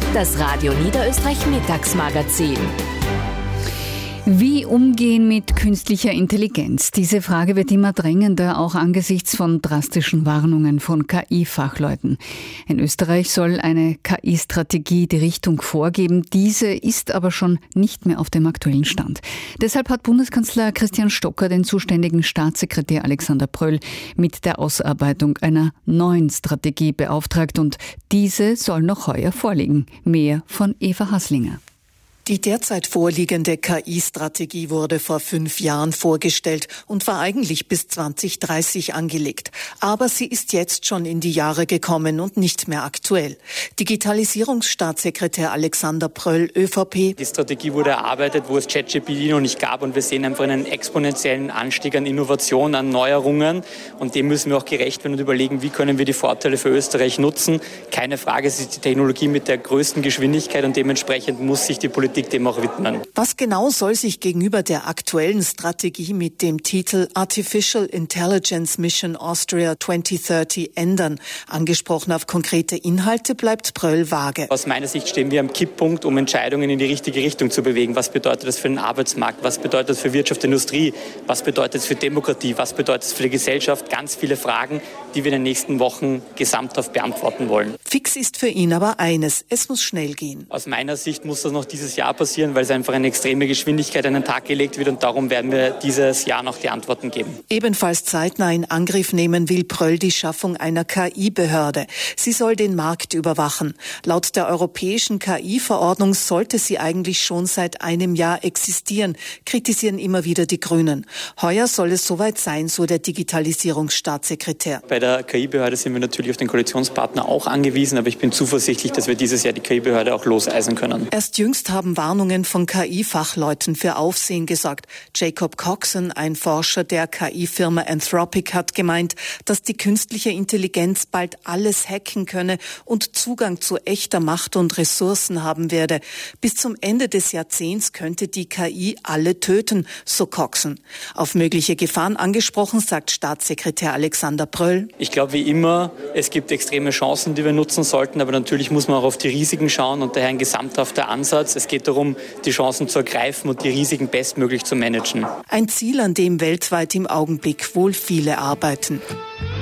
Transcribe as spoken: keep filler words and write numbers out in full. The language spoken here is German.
Das Radio Niederösterreich Mittagsmagazin. Wie umgehen mit künstlicher Intelligenz? Diese Frage wird immer drängender, auch angesichts von drastischen Warnungen von K I-Fachleuten. In Österreich soll eine K I-Strategie die Richtung vorgeben. Diese ist aber schon nicht mehr auf dem aktuellen Stand. Deshalb hat Bundeskanzler Christian Stocker den zuständigen Staatssekretär Alexander Pröll mit der Ausarbeitung einer neuen Strategie beauftragt und diese soll noch heuer vorliegen. Mehr von Eva Haslinger. Die derzeit vorliegende K I-Strategie wurde vor fünf Jahren vorgestellt und war eigentlich bis zwanzig dreißig angelegt. Aber sie ist jetzt schon in die Jahre gekommen und nicht mehr aktuell. Digitalisierungsstaatssekretär Alexander Pröll, ÖVP. Die Strategie wurde erarbeitet, wo es ChatGPT noch nicht gab und wir sehen einfach einen exponentiellen Anstieg an Innovation, an Neuerungen und dem müssen wir auch gerecht werden und überlegen, wie können wir die Vorteile für Österreich nutzen. Keine Frage, es ist die Technologie mit der größten Geschwindigkeit und dementsprechend muss sich die Politik dem auch widmen. Was genau soll sich gegenüber der aktuellen Strategie mit dem Titel Artificial Intelligence Mission Austria zwanzig dreißig ändern? Angesprochen auf konkrete Inhalte bleibt Pröll vage. Aus meiner Sicht stehen wir am Kipppunkt, um Entscheidungen in die richtige Richtung zu bewegen. Was bedeutet das für den Arbeitsmarkt? Was bedeutet das für Wirtschaft, Industrie? Was bedeutet das für Demokratie? Was bedeutet das für die Gesellschaft? Ganz viele Fragen, die wir in den nächsten Wochen gesamthaft beantworten wollen. Fix ist für ihn aber eines: Es muss schnell gehen. Aus meiner Sicht muss das noch dieses Jahr passieren, weil es einfach eine extreme Geschwindigkeit an den Tag gelegt wird und darum werden wir dieses Jahr noch die Antworten geben. Ebenfalls zeitnah in Angriff nehmen will Pröll die Schaffung einer K I-Behörde. Sie soll den Markt überwachen. Laut der europäischen K I-Verordnung sollte sie eigentlich schon seit einem Jahr existieren, kritisieren immer wieder die Grünen. Heuer soll es soweit sein, so der Digitalisierungsstaatssekretär. Bei der K I-Behörde sind wir natürlich auf den Koalitionspartner auch angewiesen, aber ich bin zuversichtlich, dass wir dieses Jahr die K I-Behörde auch loseisen können. Erst jüngst haben Warnungen von K I-Fachleuten für Aufsehen gesorgt. Jacob Coxon, ein Forscher der K I-Firma Anthropic, hat gemeint, dass die künstliche Intelligenz bald alles hacken könne und Zugang zu echter Macht und Ressourcen haben werde. Bis zum Ende des Jahrzehnts könnte die K I alle töten, so Coxon. Auf mögliche Gefahren angesprochen, sagt Staatssekretär Alexander Pröll. Ich glaube, wie immer, es gibt extreme Chancen, die wir nutzen sollten, aber natürlich muss man auch auf die Risiken schauen und daher ein gesamthafter Ansatz. Es geht darum, die Chancen zu ergreifen und die Risiken bestmöglich zu managen. Ein Ziel, an dem weltweit im Augenblick wohl viele arbeiten.